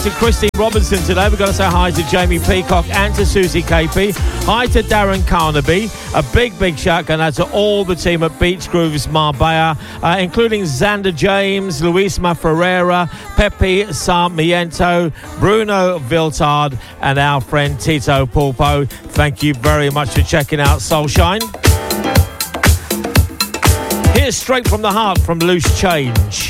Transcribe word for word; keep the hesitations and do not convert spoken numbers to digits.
to Christine Robinson today. We've got to say hi to Jamie Peacock and to Susie Capey. Hi to Darren Carnaby. A big, big shout going out to all the team at Beach Grooves Marbella, uh, including Xander James, Luisma Ferreira, Pepe Sarmiento, Bruno Viltard, and our friend Tito Pulpo. Thank you very much for checking out Soulshine. Here's Straight from the Heart from Loose Change.